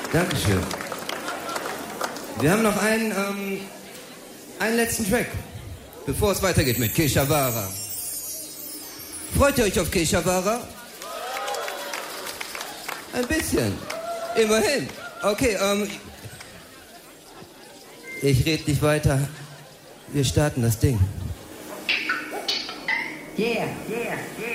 Dankeschön. Wir haben noch einen letzten Track, bevor es weitergeht mit Keshavara. Freut ihr euch auf Keshavara? Ein bisschen. Immerhin. Okay, ich red nicht weiter. Wir starten das Ding. Yeah, yeah, yeah.